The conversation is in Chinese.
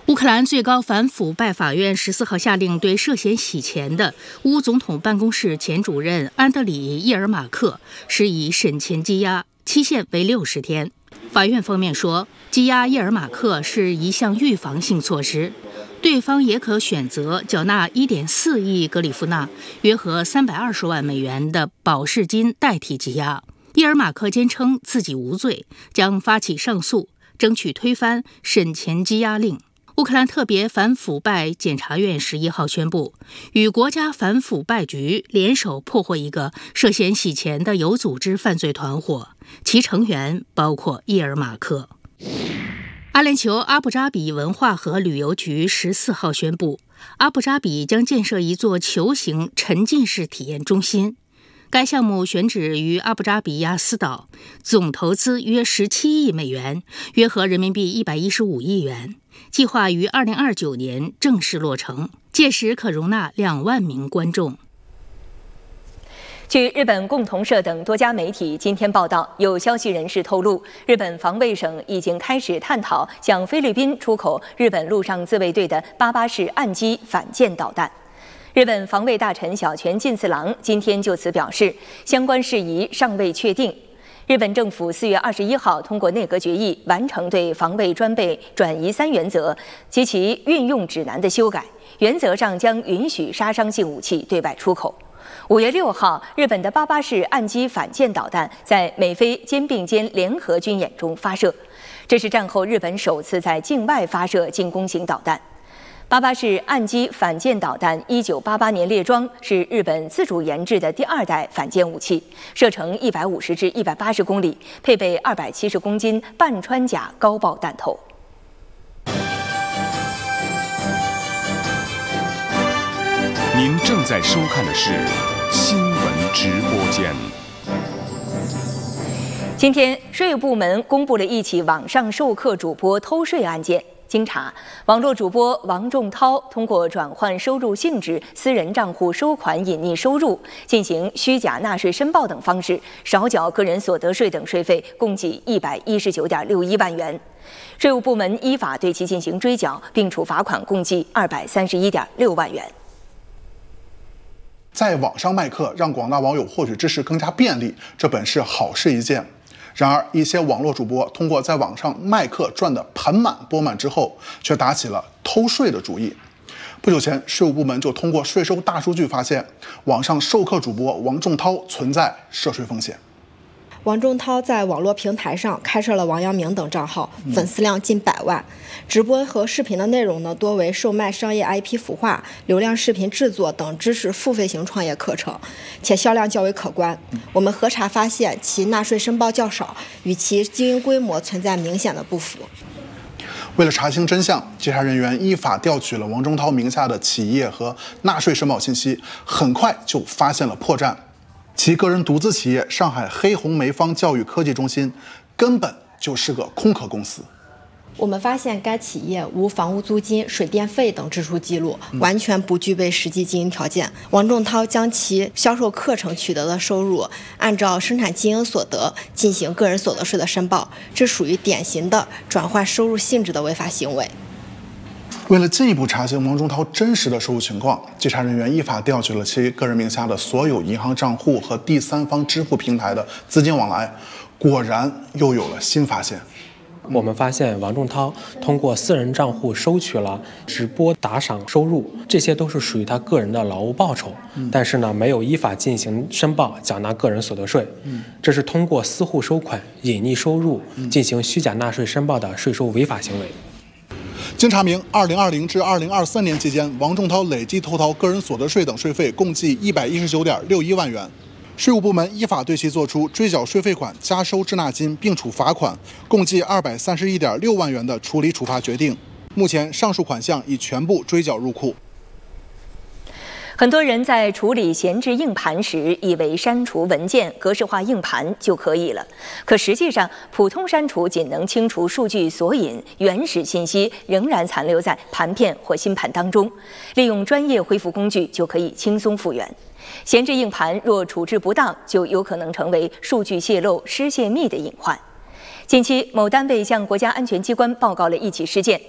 乌克兰最高反腐败法院14号下令对涉嫌洗钱的乌总统办公室前主任安德里·叶尔马克施以审前羁押，期限为60天。法院方面说，羁押叶尔马克是一项预防性措施，对方也可选择缴纳1.4亿格里夫纳（约合320万美元）的保释金代替羁押。叶尔马克坚称自己无罪，将发起上诉，争取推翻审前羁押令。乌克兰特别反腐败检察院11号宣布，与国家反腐败局联手破获一个涉嫌洗钱的有组织犯罪团伙，其成员包括叶尔马克。阿联酋阿布扎比文化和旅游局14号宣布，阿布扎比将建设一座球形沉浸式体验中心。该项目选址于阿布扎比亚斯岛，总投资约17亿美元，约合人民币115亿元。计划于2029年正式落成，届时可容纳2万名观众。 据日本共同社等多家媒体今天报道，有消息人士透露，日本防卫省已经开始探讨向菲律宾出口日本陆上自卫队的88式岸基反舰导弹。日本防卫大臣小泉进次郎今天就此表示，相关事宜尚未确定。日本政府4月21号通过内阁决议，完成对防卫装备转移3原则及其运用指南的修改，原则上将允许杀伤性武器对外出口。5月6号，日本的88式岸基反舰导弹在美菲肩并肩联合军演中发射，这是战后日本首次在境外发射进攻型导弹。88式岸基反舰导弹1988年列装，是日本自主研制的第2代反舰武器，射程150至180公里，配备270公斤半穿甲高爆弹头。 您正在收看的是新闻直播间。 今天，税务部门公布了一起网上授课主播偷税案件。经查，网络主播王仲涛通过转换收入性质、私人账户收款隐匿收入、进行虚假纳税申报等方式，少缴个人所得税等税费，共计119.61万元。税务部门依法对其进行追缴，并处罚款共计231.6万元。 在网上卖课，让广大网友获取知识更加便利，这本是好事一件。然而，一些网络主播通过在网上卖课赚得盆满钵满之后，却打起了偷税的主意。不久前，税务部门就通过税收大数据发现，网上授课主播王仲涛存在涉税风险。 王仲涛在网络平台上开设了王阳明等账号，粉丝量近100万。直播和视频的内容呢，多为售卖商业 IP 孵化、流量视频制作等知识付费型创业课程，且销量较为可观。我们核查发现，其纳税申报较少，与其经营规模存在明显的不符。 为了查清真相，稽查人员依法调取了王仲涛名下的企业和纳税申报信息，很快就发现了破绽。其个人独资企业上海黑红梅方教育科技中心根本就是个空壳公司。 我们发现该企业无房屋租金、水电费等支出记录，完全不具备实际经营条件。王仲涛将其销售课程取得的收入按照生产经营所得进行个人所得税的申报，这属于典型的转换收入性质的违法行为。 为了进一步查清王仲涛真实的收入情况，稽查人员依法调取了其个人名下的所有银行账户和第三方支付平台的资金往来，果然又有了新发现。 我们发现王仲涛通过私人账户收取了直播打赏收入，这些都是属于他个人的劳务报酬，但是呢，没有依法进行申报缴纳个人所得税，这是通过私户收款隐匿收入进行虚假纳税申报的税收违法行为。 经查明，2020至2023年期间，王仲涛累计偷逃个人所得税等税费共计119.61万元。税务部门依法对其作出追缴税费款、加收滞纳金，并处罚款共计231.6万元的处理处罚决定。目前，上述款项已全部追缴入库。 很多人在处理闲置硬盘时，以为删除文件、格式化硬盘就可以了。可实际上，普通删除仅能清除数据索引，原始信息仍然残留在盘片或新盘当中。利用专业恢复工具就可以轻松复原。闲置硬盘若处置不当，就有可能成为数据泄露、失泄密的隐患。近期，某单位向国家安全机关报告了一起事件。